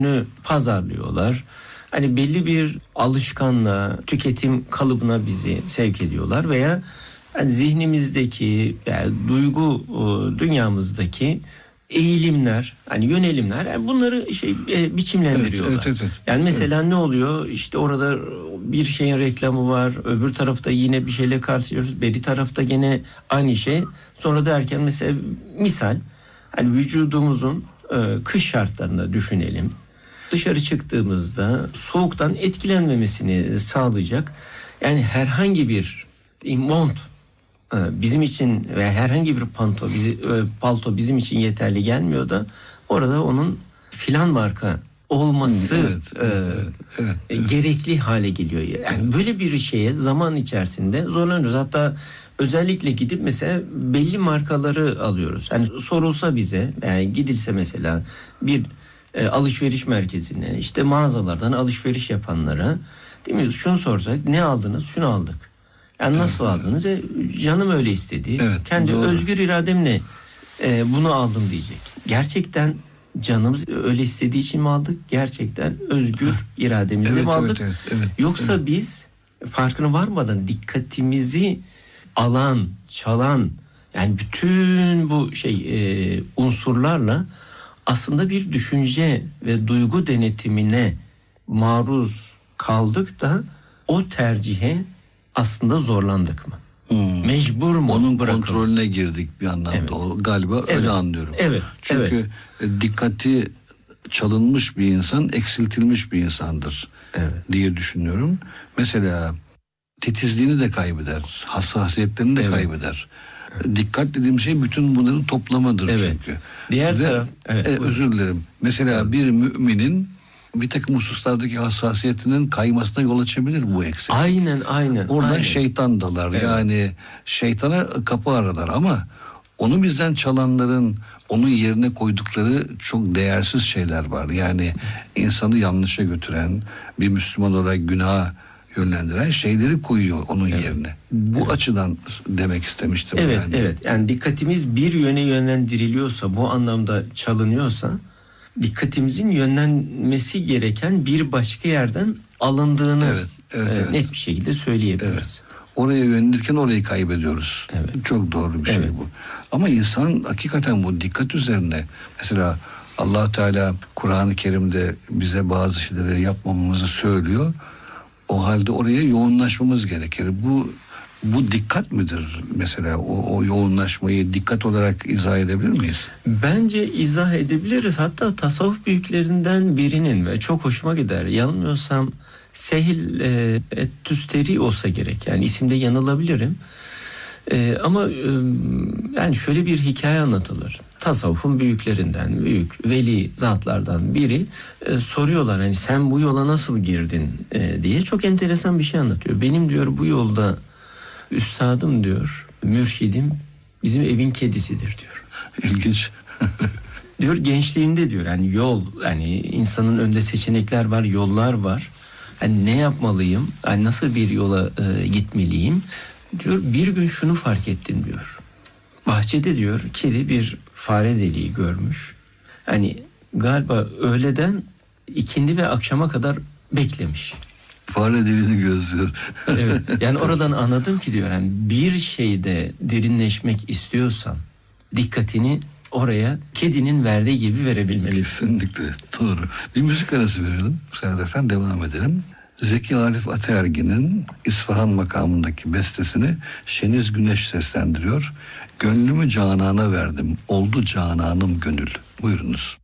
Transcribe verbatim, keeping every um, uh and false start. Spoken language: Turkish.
pazarlıyorlar. Hani belli bir alışkanlığa, tüketim kalıbına bizi sevk ediyorlar veya hani zihnimizdeki, yani duygu dünyamızdaki eğilimler, hani yönelimler, yani bunları şey e, biçimlendiriyorlar. Evet, evet, evet, evet. Yani mesela evet. Ne oluyor? İşte orada bir şeyin reklamı var, öbür tarafta yine bir şeyle karşılıyoruz, beri tarafta yine aynı şey. Sonra derken mesela misal, hani vücudumuzun e, kış şartlarında düşünelim. Dışarı çıktığımızda soğuktan etkilenmemesini sağlayacak, yani herhangi bir mont bizim için ve herhangi bir panto, bizi, palto bizim için yeterli gelmiyor da orada onun filan marka olması evet, evet, e, evet, evet. gerekli hale geliyor. Yani böyle bir şeye zaman içerisinde zorlanıyoruz. Hatta özellikle gidip mesela belli markaları alıyoruz. Yani sorulsa bize, yani gidilse mesela bir e, alışveriş merkezine, işte mağazalardan alışveriş yapanlara, değil mi? Şunu sorsak, ne aldınız? Şunu aldık. Yani nasıl evet, aldınız? Evet. E, canım öyle istedi. Evet, kendi doğru. Özgür irademle e, bunu aldım diyecek. Gerçekten canımız öyle istediği için mi aldık? Gerçekten özgür irademizle evet, mi aldık? Evet, evet, evet, Yoksa evet. biz farkına varmadan dikkatimizi alan, çalan, yani bütün bu şey e, unsurlarla aslında bir düşünce ve duygu denetimine maruz kaldık da o tercihe aslında zorlandık mı? Hmm. Mecbur mu? Onun bırakıldık? kontrolüne girdik bir anlamda. Evet. O galiba evet. öyle anlıyorum. Evet. Çünkü evet. dikkati çalınmış bir insan eksiltilmiş bir insandır evet. diye düşünüyorum. Mesela titizliğini de kaybeder, hassasiyetlerini de evet. kaybeder. Evet. Dikkat dediğim şey bütün bunların toplamıdır evet. çünkü. Diğer Ve, taraf, evet, e, özür dilerim. Mesela evet. bir müminin bir takım hususlardaki hassasiyetinin kaymasına yol açabilir bu eksiklik. Aynen, aynen. Oradan aynen. şeytan dalar. Evet. Yani şeytana kapı aralar ama onu bizden çalanların onun yerine koydukları çok değersiz şeyler var. Yani insanı yanlışa götüren, bir Müslüman olarak günaha yönlendiren şeyleri koyuyor onun evet. yerine. Bu evet. açıdan demek istemiştim. Evet, yani. evet. Yani dikkatimiz bir yöne yönlendiriliyorsa, bu anlamda çalınıyorsa, dikkatimizin yönlenmesi gereken bir başka yerden alındığını evet, evet, e, evet. net bir şekilde söyleyebiliriz. Evet. Oraya yönelirken orayı kaybediyoruz. Evet. Çok doğru bir evet. şey bu. Ama insan hakikaten bu dikkat üzerine, mesela Allah Teala Kur'an-ı Kerim'de bize bazı şeyleri yapmamamızı söylüyor. O halde oraya yoğunlaşmamız gerekir. Bu bu dikkat midir mesela? O, o yoğunlaşmayı dikkat olarak izah edebilir miyiz? Bence izah edebiliriz. Hatta tasavvuf büyüklerinden birinin, ve çok hoşuma gider, yanılmıyorsam Sehil e, Et-Tüsteri olsa gerek. Yani isimde yanılabilirim. E, ama e, yani şöyle bir hikaye anlatılır. Tasavvufun büyüklerinden, büyük veli zatlardan biri e, soruyorlar, hani sen bu yola nasıl girdin e, diye. Çok enteresan bir şey anlatıyor. Benim diyor bu yolda üstadım diyor, mürşidim bizim evin kedisidir diyor. İlginç. Diyor gençliğimde diyor, yani yol, yani insanın önünde seçenekler var, yollar var. Hani ne yapmalıyım? Hani nasıl bir yola e, gitmeliyim? Diyor bir gün şunu fark ettim diyor. Bahçede diyor kedi bir fare deliği görmüş. Hani galiba öğleden ikindi ve akşama kadar beklemiş. Fare deliğini gözlüyor. Evet. Yani oradan anladım ki diyor, yani bir şeyde derinleşmek istiyorsan dikkatini oraya kedinin verdiği gibi verebilmelisin. Kesinlikle doğru. Bir müzik arası verelim. Sen devam edelim. Zeki Arif Ataergin'in İsfahan makamındaki bestesini Şeniz Güneş seslendiriyor. Gönlümü canana verdim, oldu cananım gönül. Buyurunuz.